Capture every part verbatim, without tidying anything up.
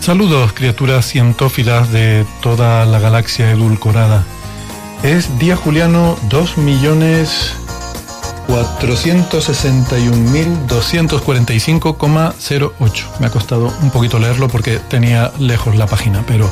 Saludos, criaturas cientófilas de toda la galaxia edulcorada. Es día juliano dos millones cuatrocientos sesenta y un mil doscientos cuarenta y cinco coma cero ocho. Me ha costado un poquito leerlo porque tenía lejos la página, pero,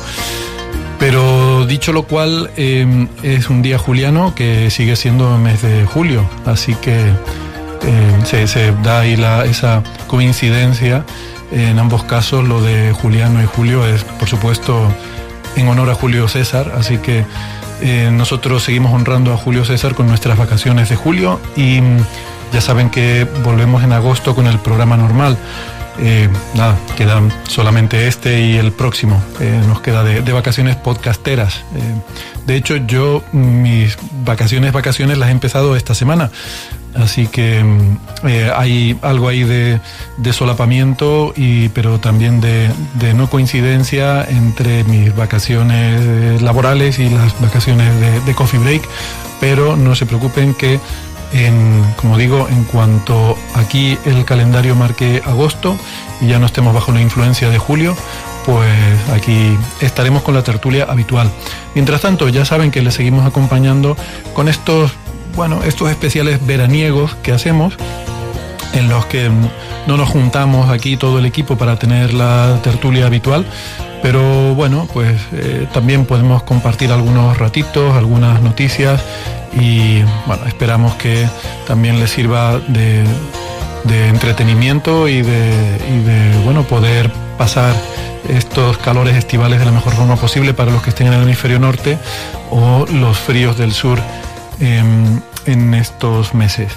pero dicho lo cual, eh, es un día juliano que sigue siendo el mes de julio, así que eh, se, se da ahí la, esa coincidencia. En ambos casos, lo de Juliano y Julio es, por supuesto, en honor a Julio César, así que eh, nosotros seguimos honrando a Julio César con nuestras vacaciones de julio y ya saben que volvemos en agosto con el programa normal. Eh, nada, quedan solamente este y el próximo, eh, nos queda de, de vacaciones podcasteras. Eh, de hecho, yo mis vacaciones, vacaciones las he empezado esta semana. Así que eh, hay algo ahí de, de solapamiento, y, pero también de, de no coincidencia entre mis vacaciones laborales y las vacaciones de, de Coffee Break. Pero no se preocupen que, en, como digo, en cuanto aquí el calendario marque agosto y ya no estemos bajo la influencia de julio, pues aquí estaremos con la tertulia habitual. Mientras tanto, ya saben que les seguimos acompañando con estos... Bueno, estos especiales veraniegos que hacemos, en los que no nos juntamos aquí todo el equipo para tener la tertulia habitual, pero bueno, pues eh, también podemos compartir algunos ratitos, algunas noticias, y bueno, esperamos que también les sirva de, de entretenimiento y de, y de bueno, poder pasar estos calores estivales de la mejor forma posible para los que estén en el hemisferio norte o los fríos del sur En, en estos meses.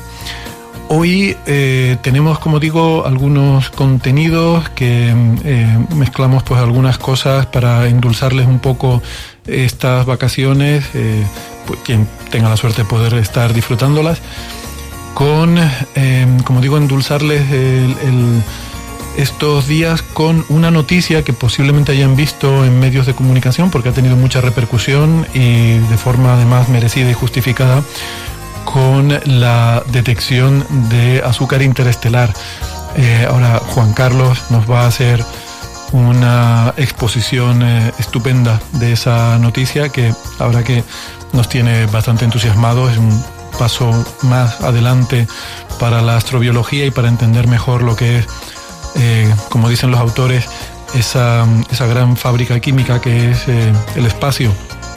Hoy eh, tenemos, como digo, algunos contenidos que eh, mezclamos pues algunas cosas para endulzarles un poco estas vacaciones, eh, pues, quien tenga la suerte de poder estar disfrutándolas, con, eh, como digo, endulzarles el, el estos días con una noticia que posiblemente hayan visto en medios de comunicación porque ha tenido mucha repercusión y de forma además merecida y justificada, con la detección de azúcar interestelar. Eh, ahora Juan Carlos nos va a hacer una exposición eh, estupenda de esa noticia, que la verdad que nos tiene bastante entusiasmados. Es un paso más adelante para la astrobiología y para entender mejor lo que es, Eh, como dicen los autores, esa, esa gran fábrica química que es eh, el espacio.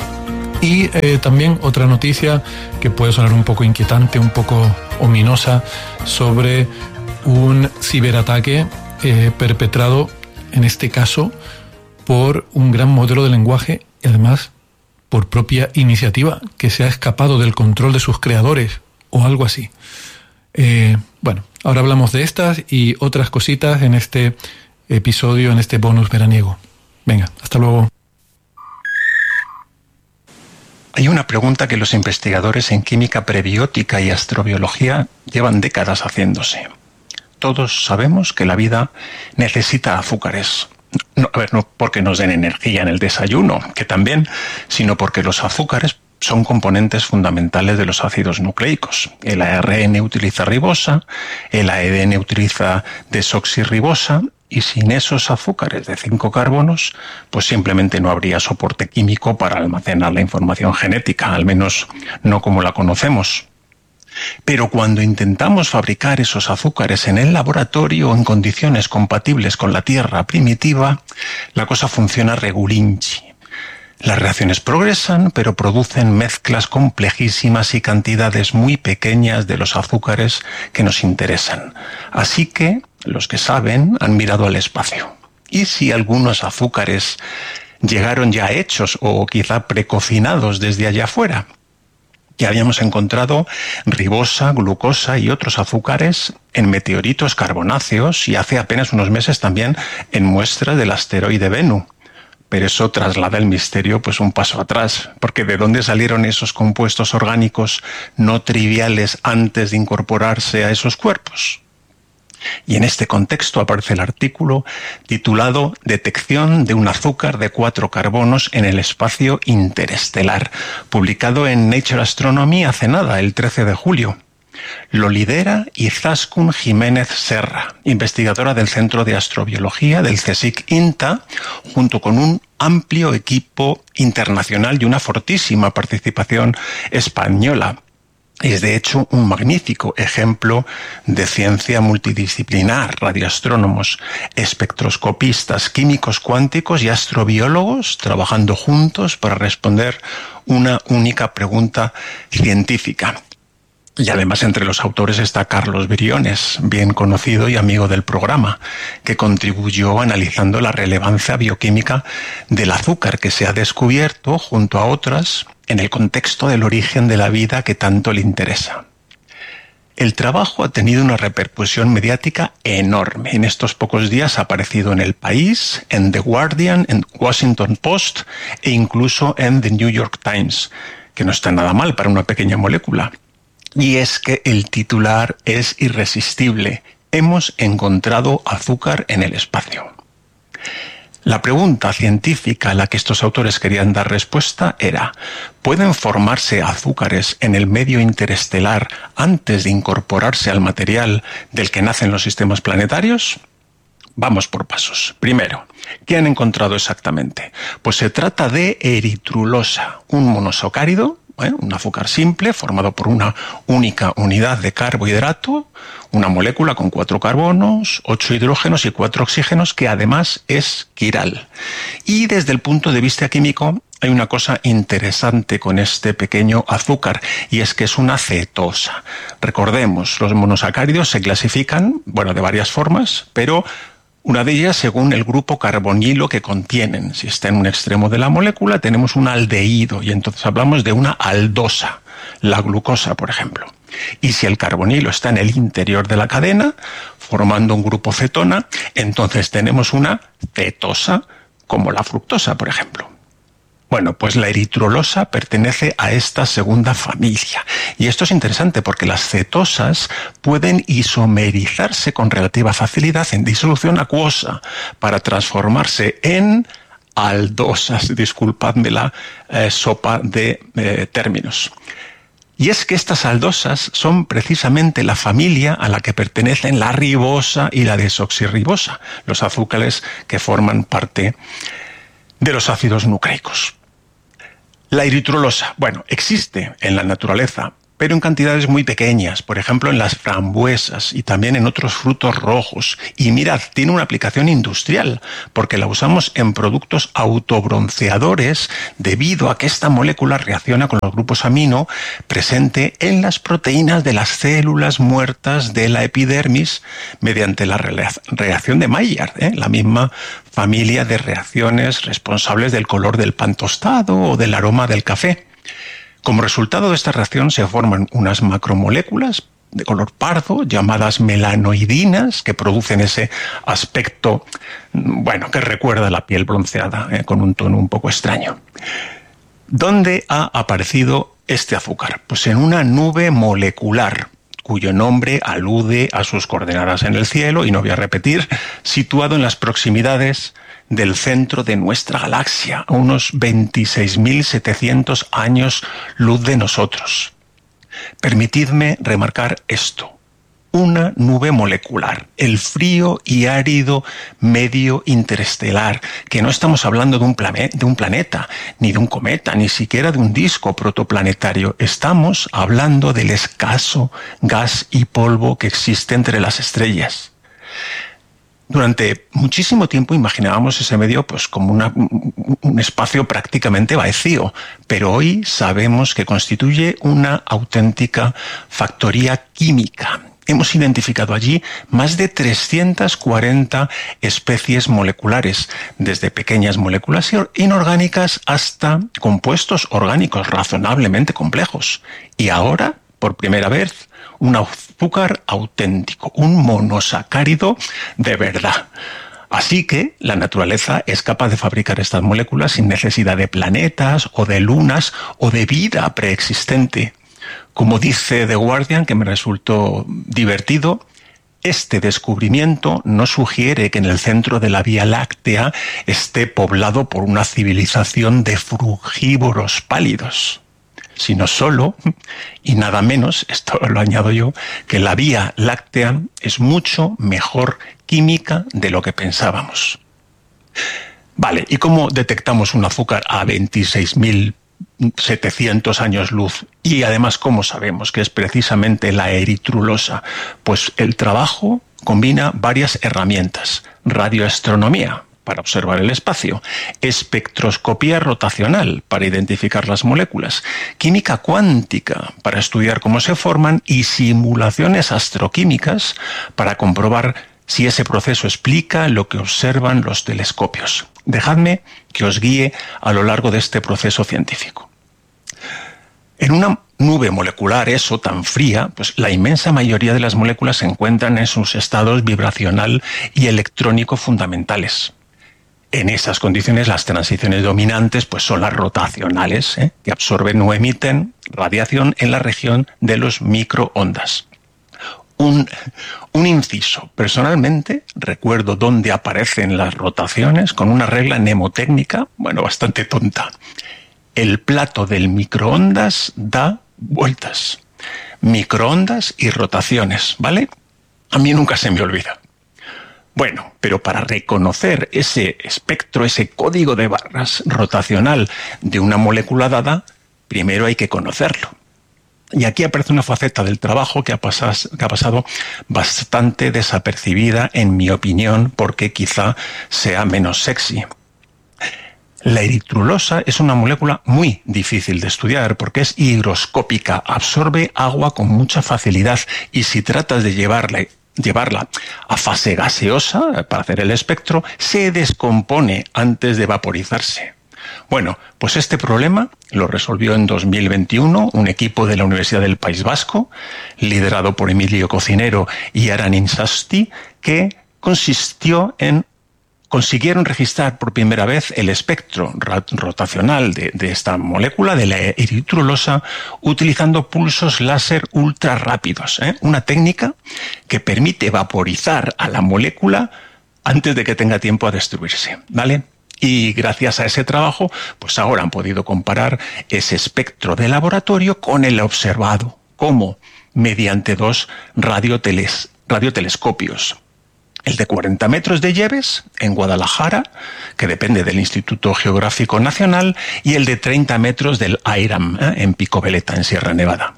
Y eh, también otra noticia que puede sonar un poco inquietante, un poco ominosa, sobre un ciberataque eh, perpetrado, en este caso, por un gran modelo de lenguaje y además por propia iniciativa, que se ha escapado del control de sus creadores o algo así. Eh, bueno, ahora hablamos de estas y otras cositas en este episodio, en este bonus veraniego. Venga, hasta luego. Hay una pregunta que los investigadores en química prebiótica y astrobiología llevan décadas haciéndose. Todos sabemos que la vida necesita azúcares. No, a ver, no porque nos den energía en el desayuno, que también, sino porque los azúcares son componentes fundamentales de los ácidos nucleicos. El A R N utiliza ribosa, el A D N utiliza desoxirribosa, y sin esos azúcares de cinco carbonos, pues simplemente no habría soporte químico para almacenar la información genética, al menos no como la conocemos. Pero cuando intentamos fabricar esos azúcares en el laboratorio en condiciones compatibles con la Tierra primitiva, la cosa funciona regulinchi. Las reacciones progresan, pero producen mezclas complejísimas y cantidades muy pequeñas de los azúcares que nos interesan. Así que los que saben han mirado al espacio. ¿Y si algunos azúcares llegaron ya hechos o quizá precocinados desde allá afuera? Ya habíamos encontrado ribosa, glucosa y otros azúcares en meteoritos carbonáceos y hace apenas unos meses también en muestras del asteroide Bennu. Pero eso traslada el misterio pues un paso atrás, porque ¿de dónde salieron esos compuestos orgánicos no triviales antes de incorporarse a esos cuerpos? Y en este contexto aparece el artículo titulado Detección de un azúcar de cuatro carbonos en el espacio interestelar, publicado en Nature Astronomy hace nada, el trece de julio. Lo lidera Izaskun Jiménez Serra, investigadora del Centro de Astrobiología del CSIC INTA, junto con un amplio equipo internacional y una fortísima participación española. Es de hecho un magnífico ejemplo de ciencia multidisciplinar: radioastrónomos, espectroscopistas, químicos cuánticos y astrobiólogos trabajando juntos para responder una única pregunta científica. Y además entre los autores está Carlos Briones, bien conocido y amigo del programa, que contribuyó analizando la relevancia bioquímica del azúcar que se ha descubierto, junto a otras, en el contexto del origen de la vida que tanto le interesa. El trabajo ha tenido una repercusión mediática enorme. En estos pocos días ha aparecido en El País, en The Guardian, en Washington Post e incluso en The New York Times, que no está nada mal para una pequeña molécula. Y es que el titular es irresistible: hemos encontrado azúcar en el espacio. La pregunta científica a la que estos autores querían dar respuesta era: ¿pueden formarse azúcares en el medio interestelar antes de incorporarse al material del que nacen los sistemas planetarios? Vamos por pasos. Primero, ¿qué han encontrado exactamente? Pues se trata de eritrulosa, un monosacárido, ¿eh? un azúcar simple formado por una única unidad de carbohidrato, una molécula con cuatro carbonos, ocho hidrógenos y cuatro oxígenos, que además es quiral. Y desde el punto de vista químico hay una cosa interesante con este pequeño azúcar, y es que es una cetosa. Recordemos, los monosacáridos se clasifican, bueno, de varias formas, pero una de ellas según el grupo carbonilo que contienen. Si está en un extremo de la molécula tenemos un aldehído, y entonces hablamos de una aldosa, la glucosa, por ejemplo. Y si el carbonilo está en el interior de la cadena, formando un grupo cetona, entonces tenemos una cetosa, como la fructosa, por ejemplo. Bueno, pues la eritrulosa pertenece a esta segunda familia. Y esto es interesante porque las cetosas pueden isomerizarse con relativa facilidad en disolución acuosa para transformarse en aldosas. Disculpadme la eh, sopa de eh, términos. Y es que estas aldosas son precisamente la familia a la que pertenecen la ribosa y la desoxirribosa, los azúcares que forman parte de los ácidos nucleicos. La eritrulosa, bueno, existe en la naturaleza, pero en cantidades muy pequeñas, por ejemplo en las frambuesas y también en otros frutos rojos. Y mirad, tiene una aplicación industrial, porque la usamos en productos autobronceadores debido a que esta molécula reacciona con los grupos amino presente en las proteínas de las células muertas de la epidermis mediante la reacción de Maillard, ¿eh? la misma familia de reacciones responsables del color del pan tostado o del aroma del café. Como resultado de esta reacción se forman unas macromoléculas de color pardo llamadas melanoidinas que producen ese aspecto, bueno, que recuerda a la piel bronceada, eh, con un tono un poco extraño. ¿Dónde ha aparecido este azúcar? Pues en una nube molecular, cuyo nombre alude a sus coordenadas en el cielo, y no voy a repetir, situado en las proximidades del centro de nuestra galaxia, a unos veintiséis mil setecientos años luz de nosotros. Permitidme remarcar esto: una nube molecular, el frío y árido medio interestelar, que no estamos hablando de un, plane- de un planeta, ni de un cometa, ni siquiera de un disco protoplanetario. Estamos hablando del escaso gas y polvo que existe entre las estrellas. Durante muchísimo tiempo imaginábamos ese medio pues como una, un espacio prácticamente vacío, pero hoy sabemos que constituye una auténtica factoría química. Hemos identificado allí más de trescientas cuarenta especies moleculares, desde pequeñas moléculas inorgánicas hasta compuestos orgánicos razonablemente complejos. Y ahora, por primera vez, un azúcar auténtico, un monosacárido de verdad. Así que la naturaleza es capaz de fabricar estas moléculas sin necesidad de planetas o de lunas o de vida preexistente. Como dice The Guardian, que me resultó divertido, este descubrimiento no sugiere que en el centro de la Vía Láctea esté poblado por una civilización de frugívoros pálidos, sino solo y nada menos, esto lo añado yo, que la Vía Láctea es mucho mejor química de lo que pensábamos. Vale, ¿y cómo detectamos un azúcar a veintiséis mil setecientos años luz? Y además, ¿cómo sabemos que es precisamente la eritrulosa? Pues el trabajo combina varias herramientas. Radioastronomía, para observar el espacio, espectroscopía rotacional para identificar las moléculas, química cuántica para estudiar cómo se forman y simulaciones astroquímicas para comprobar si ese proceso explica lo que observan los telescopios. Dejadme que os guíe a lo largo de este proceso científico. En una nube molecular, eso tan fría, pues la inmensa mayoría de las moléculas se encuentran en sus estados vibracional y electrónico fundamentales. En esas condiciones, las transiciones dominantes pues son las rotacionales, ¿eh? que absorben o emiten radiación en la región de los microondas. Un, un inciso. Personalmente recuerdo dónde aparecen las rotaciones con una regla mnemotécnica, bueno, bastante tonta. El plato del microondas da vueltas. Microondas y rotaciones, ¿vale? A mí nunca se me olvida. Bueno, pero para reconocer ese espectro, ese código de barras rotacional de una molécula dada, primero hay que conocerlo. Y aquí aparece una faceta del trabajo que ha, pasas, que ha pasado bastante desapercibida, en mi opinión, porque quizá sea menos sexy. La eritrulosa es una molécula muy difícil de estudiar porque es higroscópica, absorbe agua con mucha facilidad y si tratas de llevarla, llevarla a fase gaseosa para hacer el espectro, se descompone antes de vaporizarse. Bueno, pues este problema lo resolvió en dos mil veintiuno un equipo de la Universidad del País Vasco, liderado por Emilio Cocinero y Aranin Sasti, que consistió en consiguieron registrar por primera vez el espectro rotacional de, de esta molécula, de la eritrulosa, utilizando pulsos láser ultra rápidos, ¿eh? Una técnica que permite vaporizar a la molécula antes de que tenga tiempo a destruirse, ¿vale? Y gracias a ese trabajo, pues ahora han podido comparar ese espectro de laboratorio con el observado. ¿Cómo? Mediante dos radioteles, radiotelescopios. El de cuarenta metros de Lleves, en Guadalajara, que depende del Instituto Geográfico Nacional, y el de treinta metros del AIRAM, ¿eh? en Pico Veleta, en Sierra Nevada.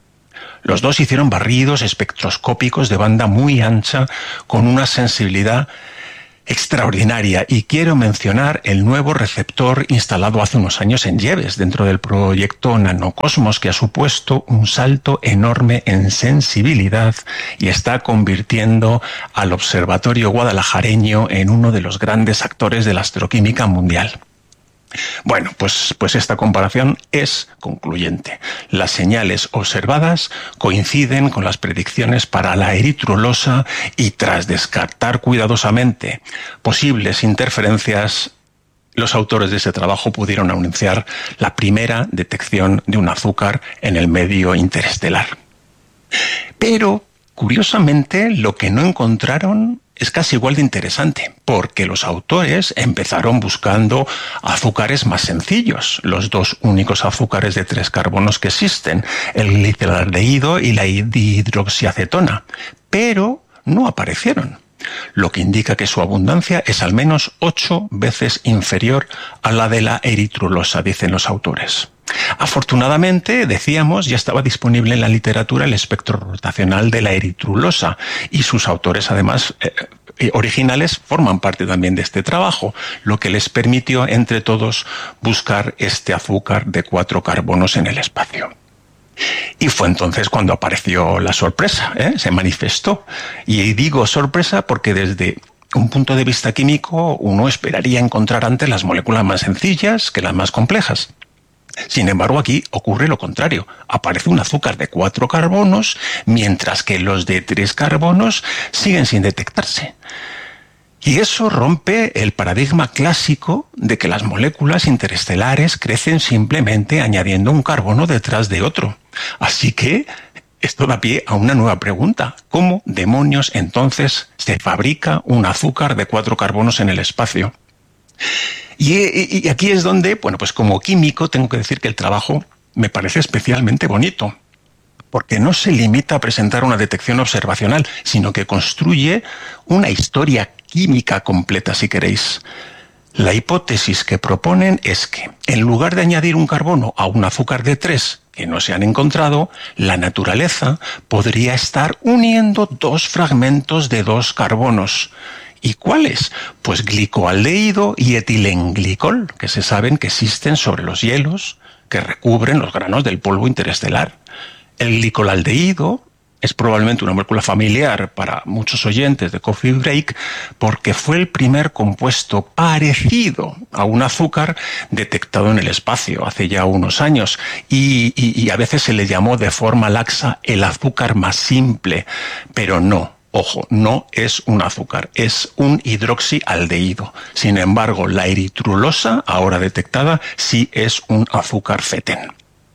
Los dos hicieron barridos espectroscópicos de banda muy ancha, con una sensibilidad extraordinaria, y quiero mencionar el nuevo receptor instalado hace unos años en Lleves, dentro del proyecto Nanocosmos, que ha supuesto un salto enorme en sensibilidad y está convirtiendo al Observatorio Guadalajareño en uno de los grandes actores de la astroquímica mundial. Bueno, pues, pues esta comparación es concluyente. Las señales observadas coinciden con las predicciones para la eritrulosa y tras descartar cuidadosamente posibles interferencias, los autores de ese trabajo pudieron anunciar la primera detección de un azúcar en el medio interestelar. Pero, curiosamente, lo que no encontraron es casi igual de interesante, porque los autores empezaron buscando azúcares más sencillos, los dos únicos azúcares de tres carbonos que existen, el gliceraldehído y la dihidroxiacetona, pero no aparecieron, lo que indica que su abundancia es al menos ocho veces inferior a la de la eritrulosa, dicen los autores. Afortunadamente, decíamos, ya estaba disponible en la literatura el espectro rotacional de la eritrulosa y sus autores, además, eh, originales, forman parte también de este trabajo, lo que les permitió, entre todos, buscar este azúcar de cuatro carbonos en el espacio. Y fue entonces cuando apareció la sorpresa, ¿eh? Se manifestó. Y digo sorpresa porque desde un punto de vista químico uno esperaría encontrar antes las moléculas más sencillas que las más complejas. Sin embargo, aquí ocurre lo contrario. Aparece un azúcar de cuatro carbonos, mientras que los de tres carbonos siguen sin detectarse. Y eso rompe el paradigma clásico de que las moléculas interestelares crecen simplemente añadiendo un carbono detrás de otro. Así que esto da pie a una nueva pregunta. ¿Cómo demonios entonces se fabrica un azúcar de cuatro carbonos en el espacio? Y, y, y aquí es donde, bueno, pues como químico tengo que decir que el trabajo me parece especialmente bonito, porque no se limita a presentar una detección observacional, sino que construye una historia química completa, si queréis. La hipótesis que proponen es que, en lugar de añadir un carbono a un azúcar de tres que no se han encontrado, la naturaleza podría estar uniendo dos fragmentos de dos carbonos. ¿Y cuáles? Pues glicoaldehído y etilenglicol, que se saben que existen sobre los hielos que recubren los granos del polvo interestelar. El glicoaldehído es probablemente una molécula familiar para muchos oyentes de Coffee Break porque fue el primer compuesto parecido a un azúcar detectado en el espacio hace ya unos años y, y, y a veces se le llamó de forma laxa el azúcar más simple, pero no. Ojo, no es un azúcar, es un hidroxialdehído. Sin embargo, la eritrulosa, ahora detectada, sí es un azúcar fetén.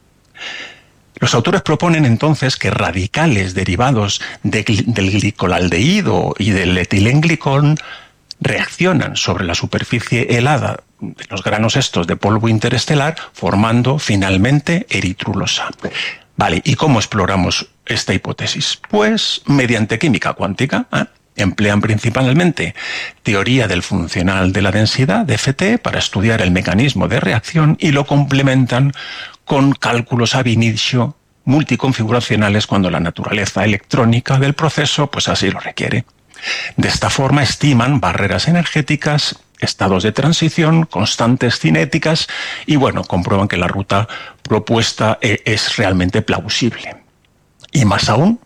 Los autores proponen entonces que radicales derivados de, del glicoaldehído y del etilenglicol reaccionan sobre la superficie helada de los granos estos de polvo interestelar, formando finalmente eritrulosa. Vale, ¿y cómo exploramos esta hipótesis? Pues mediante química cuántica. ¿eh? Emplean principalmente teoría del funcional de la densidad, de F T, para estudiar el mecanismo de reacción y lo complementan con cálculos ab initio multiconfiguracionales cuando la naturaleza electrónica del proceso pues así lo requiere. De esta forma estiman barreras energéticas, estados de transición, constantes cinéticas y bueno, comprueban que la ruta propuesta es realmente plausible. Y más aún,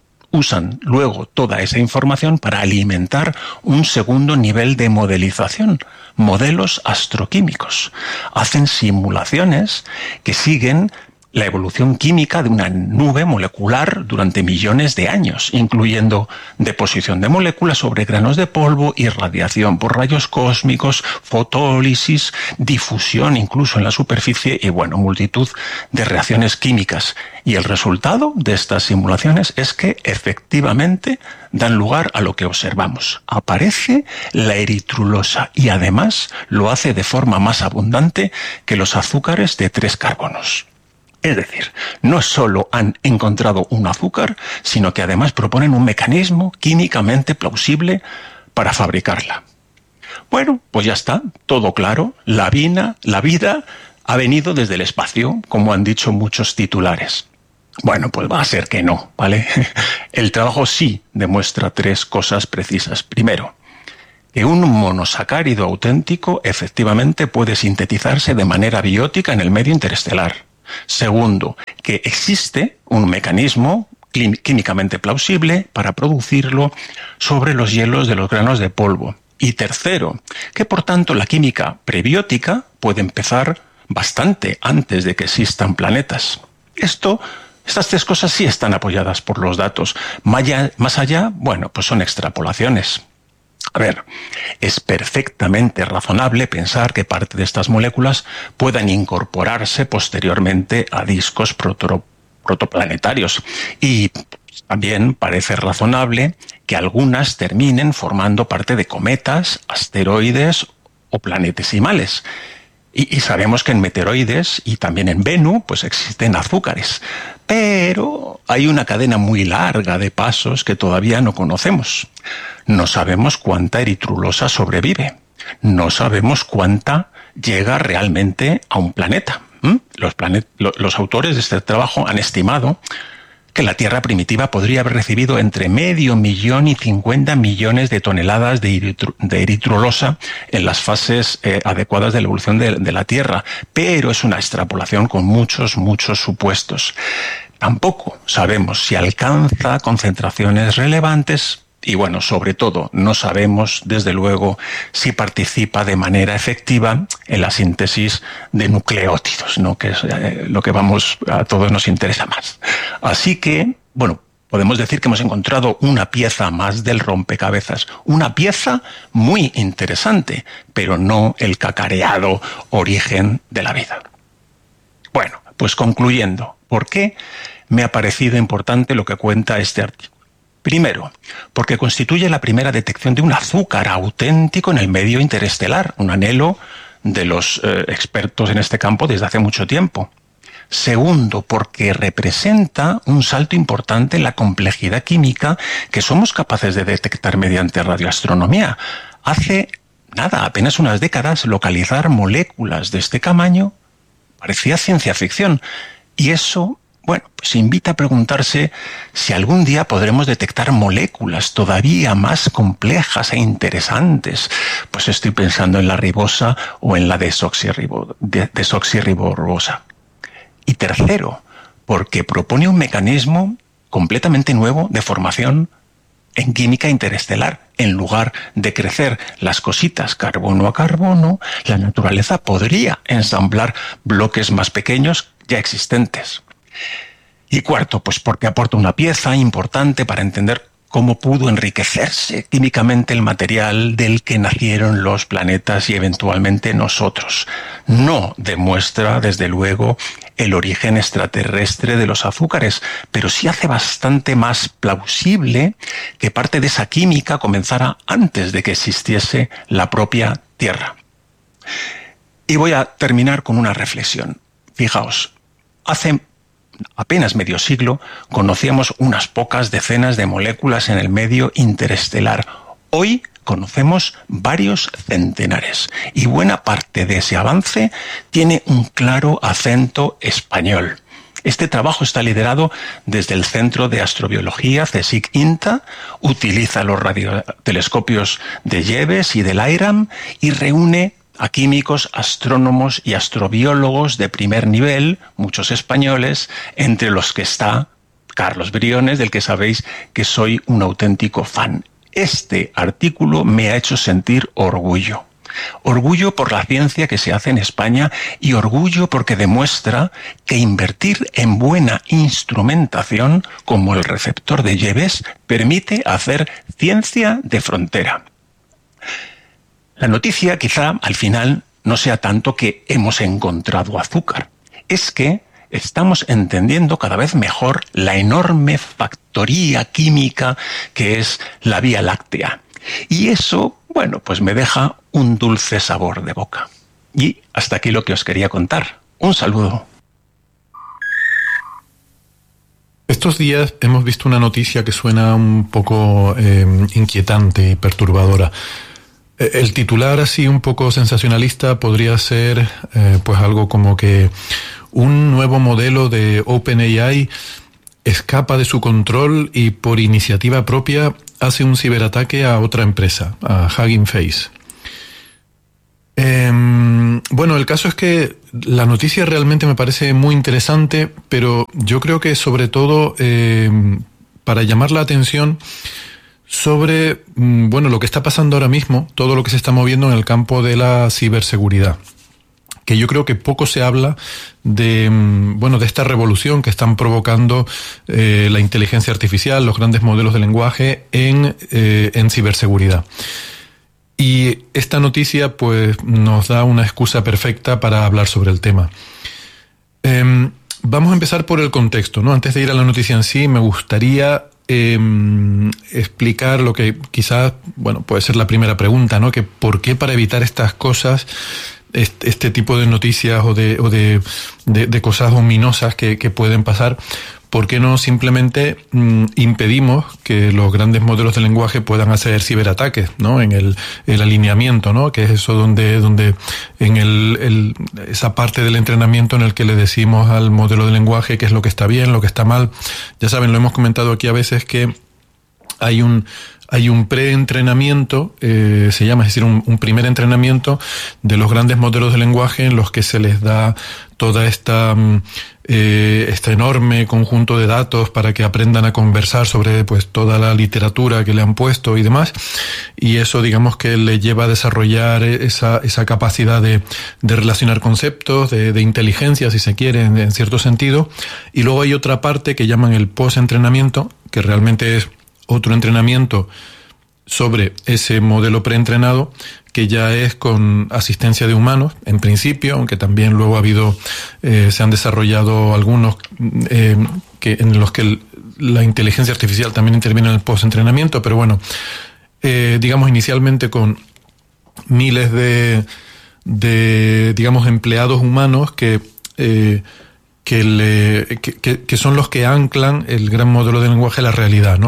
usan luego toda esa información para alimentar un segundo nivel de modelización, modelos astroquímicos. Hacen simulaciones que siguen la evolución química de una nube molecular durante millones de años, incluyendo deposición de moléculas sobre granos de polvo, irradiación por rayos cósmicos, fotólisis, difusión incluso en la superficie y, bueno, multitud de reacciones químicas. Y el resultado de estas simulaciones es que efectivamente dan lugar a lo que observamos. Aparece la eritrulosa y además lo hace de forma más abundante que los azúcares de tres carbonos. Es decir, no solo han encontrado un azúcar, sino que además proponen un mecanismo químicamente plausible para fabricarla. Bueno, pues ya está, todo claro. La vida, la vida ha venido desde el espacio, como han dicho muchos titulares. Bueno, pues va a ser que no, ¿vale? El trabajo sí demuestra tres cosas precisas. Primero, que un monosacárido auténtico efectivamente puede sintetizarse de manera biótica en el medio interestelar. Segundo, que existe un mecanismo químicamente plausible para producirlo sobre los hielos de los granos de polvo. Y tercero, que por tanto la química prebiótica puede empezar bastante antes de que existan planetas. Esto, estas tres cosas sí están apoyadas por los datos. Más allá, más allá, bueno, pues son extrapolaciones. A ver, es perfectamente razonable pensar que parte de estas moléculas puedan incorporarse posteriormente a discos proto- protoplanetarios y también parece razonable que algunas terminen formando parte de cometas, asteroides o planetesimales. Y, y sabemos que en meteoroides y también en Venus pues existen azúcares, pero hay una cadena muy larga de pasos que todavía no conocemos. No sabemos cuánta eritrulosa sobrevive. No sabemos cuánta llega realmente a un planeta. ¿Mm? Los, planet- los autores de este trabajo han estimado que la Tierra primitiva podría haber recibido entre medio millón y cincuenta millones de toneladas de, eritru- de eritrulosa en las fases eh, adecuadas de la evolución de, de la Tierra, pero es una extrapolación con muchos, muchos supuestos. Tampoco sabemos si alcanza concentraciones relevantes y, bueno, sobre todo, no sabemos, desde luego, si participa de manera efectiva en la síntesis de nucleótidos, ¿no? Que es eh, lo que vamos, a todos nos interesa más. Así que, bueno, podemos decir que hemos encontrado una pieza más del rompecabezas, una pieza muy interesante, pero no el cacareado origen de la vida. Bueno, pues concluyendo, ¿por qué me ha parecido importante lo que cuenta este artículo? Primero, porque constituye la primera detección de un azúcar auténtico en el medio interestelar, un anhelo de los eh, expertos en este campo desde hace mucho tiempo. Segundo, porque representa un salto importante en la complejidad química que somos capaces de detectar mediante radioastronomía. Hace nada, apenas unas décadas, localizar moléculas de este tamaño parecía ciencia ficción. Y eso, bueno, pues invita a preguntarse si algún día podremos detectar moléculas todavía más complejas e interesantes. Pues estoy pensando en la ribosa o en la desoxirribo, de, desoxirribosa. Y tercero, porque propone un mecanismo completamente nuevo de formación en química interestelar. En lugar de crecer las cositas carbono a carbono, la naturaleza podría ensamblar bloques más pequeños ya existentes. Y cuarto, pues porque aporta una pieza importante para entender cómo pudo enriquecerse químicamente el material del que nacieron los planetas y eventualmente nosotros. No demuestra, desde luego, el origen extraterrestre de los azúcares, pero sí hace bastante más plausible que parte de esa química comenzara antes de que existiese la propia Tierra. Y voy a terminar con una reflexión. Fijaos, hace apenas medio siglo conocíamos unas pocas decenas de moléculas en el medio interestelar. Hoy conocemos varios centenares y buena parte de ese avance tiene un claro acento español. Este trabajo está liderado desde el Centro de Astrobiología CSIC-INTA, utiliza los radiotelescopios de Jebes y del AIRAM y reúne a químicos, astrónomos y astrobiólogos de primer nivel, muchos españoles, entre los que está Carlos Briones, del que sabéis que soy un auténtico fan. Este artículo me ha hecho sentir orgullo. Orgullo por la ciencia que se hace en España y orgullo porque demuestra que invertir en buena instrumentación, como el receptor de Jebes, permite hacer ciencia de frontera. La noticia quizá al final no sea tanto que hemos encontrado azúcar, es que estamos entendiendo cada vez mejor la enorme factoría química que es la Vía Láctea. Y eso, bueno, pues me deja un dulce sabor de boca. Y hasta aquí lo que os quería contar. Un saludo. Estos días hemos visto una noticia que suena un poco eh, inquietante y perturbadora. El titular así un poco sensacionalista podría ser eh, pues algo como que un nuevo modelo de OpenAI escapa de su control y por iniciativa propia hace un ciberataque a otra empresa, a Hugging Face. Eh, bueno, el caso es que la noticia realmente me parece muy interesante, pero yo creo que sobre todo eh, para llamar la atención sobre, bueno, lo que está pasando ahora mismo, todo lo que se está moviendo en el campo de la ciberseguridad. Que yo creo que poco se habla de, bueno, de esta revolución que están provocando eh, la inteligencia artificial, los grandes modelos de lenguaje en, eh, en ciberseguridad. Y esta noticia, pues, nos da una excusa perfecta para hablar sobre el tema. Eh, vamos a empezar por el contexto, ¿no? Antes de ir a la noticia en sí, me gustaría Eh, explicar lo que quizás, bueno, puede ser la primera pregunta, ¿no? Que por qué para evitar estas cosas, este, este tipo de noticias o de, o de, de, de cosas ominosas que, que pueden pasar, ¿por qué no simplemente mm, impedimos que los grandes modelos de lenguaje puedan hacer ciberataques, ¿no? En el, el alineamiento, ¿no? Que es eso donde, donde en el, el, esa parte del entrenamiento en el que le decimos al modelo de lenguaje qué es lo que está bien, lo que está mal. Ya saben, lo hemos comentado aquí a veces que hay un hay un preentrenamiento, eh, se llama, es decir, un, un primer entrenamiento de los grandes modelos de lenguaje en los que se les da toda esta eh, este enorme conjunto de datos para que aprendan a conversar sobre pues toda la literatura que le han puesto y demás, y eso digamos que le lleva a desarrollar esa, esa capacidad de, de relacionar conceptos, de, de inteligencia si se quiere en, en cierto sentido. Y luego hay otra parte que llaman el post-entrenamiento, que realmente es otro entrenamiento sobre ese modelo preentrenado, que ya es con asistencia de humanos, en principio, aunque también luego ha habido, eh, se han desarrollado algunos eh, que, en los que el, la inteligencia artificial también interviene en el post-entrenamiento, pero bueno, eh, digamos inicialmente con miles de, de digamos, empleados humanos que eh, que, le, que, que, que son los que anclan el gran modelo de lenguaje a la realidad, ¿no?